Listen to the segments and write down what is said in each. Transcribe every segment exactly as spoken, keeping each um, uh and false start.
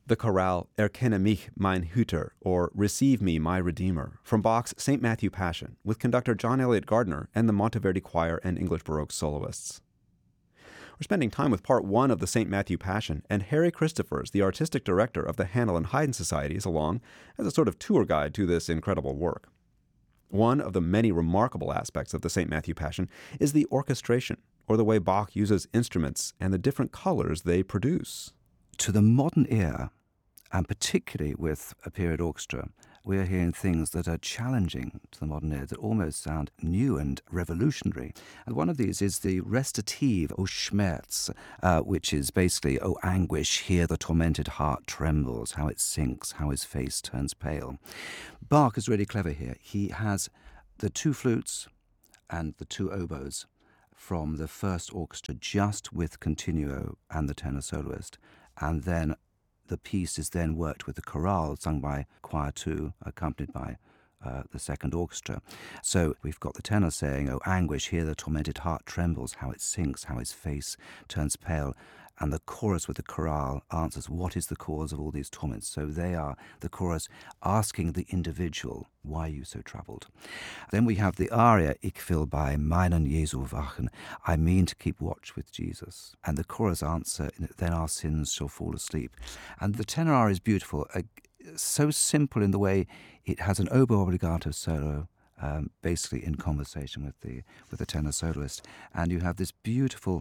The chorale Erkenne mich, mein Hüter, or Receive Me, My Redeemer, from Bach's Saint Matthew Passion, with conductor John Eliot Gardiner and the Monteverdi Choir and English Baroque soloists. We're spending time with part one of the Saint Matthew Passion, and Harry Christophers, the artistic director of the Handel and Haydn Society, is along as a sort of tour guide to this incredible work. One of the many remarkable aspects of the Saint Matthew Passion is the orchestration, or the way Bach uses instruments and the different colors they produce. To the modern ear, and particularly with a period orchestra, we're hearing things that are challenging to the modern ear, that almost sound new and revolutionary. And one of these is the recitative, O Schmerz, uh, which is basically, O anguish, here the tormented heart trembles, how it sinks, how his face turns pale. Bach is really clever here. He has the two flutes and the two oboes from the first orchestra just with continuo and the tenor soloist, and then the piece is then worked with the chorale sung by choir two, accompanied by uh, the second orchestra. So we've got the tenor saying, "Oh anguish, here the tormented heart trembles, how it sinks, how his face turns pale." And the chorus with the chorale answers, what is the cause of all these torments? So they are, the chorus, asking the individual, why are you so troubled? Then we have the aria, Ich will bei meinen Jesu wachen, I mean to keep watch with Jesus. And the chorus answer, then our sins shall fall asleep. And the tenor aria is beautiful, uh, so simple in the way it has an oboe obbligato solo, Um, basically in conversation with the with the tenor soloist, and you have this beautiful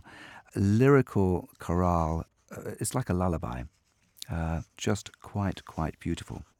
lyrical chorale. Uh, it's like a lullaby, uh, just quite quite beautiful.